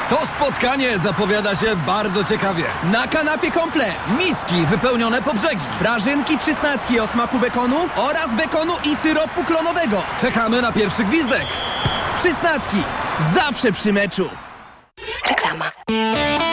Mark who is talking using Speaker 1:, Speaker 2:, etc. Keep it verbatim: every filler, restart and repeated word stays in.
Speaker 1: To spotkanie zapowiada się bardzo ciekawie.
Speaker 2: Na kanapie komplet.
Speaker 1: Miski wypełnione po brzegi.
Speaker 2: Prażynki przysnacki o smaku bekonu oraz bekonu i syropu klonowego.
Speaker 1: Czekamy na pierwszy gwizdek.
Speaker 2: Przysnacki. Zawsze przy meczu.
Speaker 3: Reklama.